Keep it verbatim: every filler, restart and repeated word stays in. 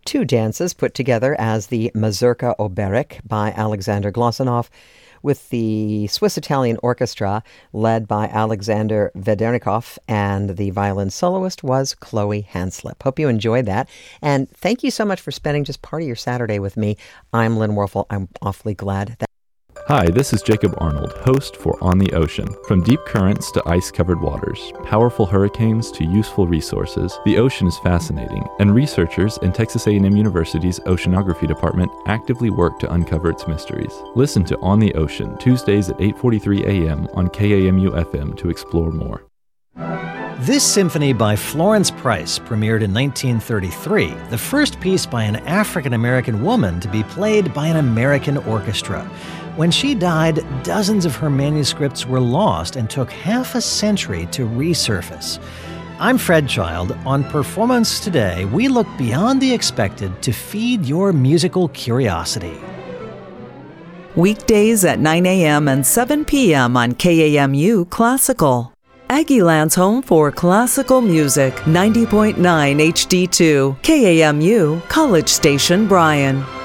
two dances put together as the Mazurka Oberek by Alexander Glossonoff, with the Swiss-Italian Orchestra led by Alexander Vedernikov, and the violin soloist was Chloe Hanslip. Hope you enjoyed that, and thank you so much for spending just part of your Saturday with me. I'm Lynn Warfel. I'm awfully glad that Hi, this is Jacob Arnold, host for On the Ocean. From deep currents to ice-covered waters, powerful hurricanes to useful resources, the ocean is fascinating, and researchers in Texas A and M University's Oceanography Department actively work to uncover its mysteries. Listen to On the Ocean, Tuesdays at eight forty-three a.m. on K A M U F M to explore more. This symphony by Florence Price premiered in nineteen thirty-three, the first piece by an African-American woman to be played by an American orchestra. When she died, dozens of her manuscripts were lost and took half a century to resurface. I'm Fred Child. On Performance Today, we look beyond the expected to feed your musical curiosity. Weekdays at nine a.m. and seven p.m. on K A M U Classical. Aggieland's home for classical music, ninety point nine H D two, K A M U, College Station, Bryan.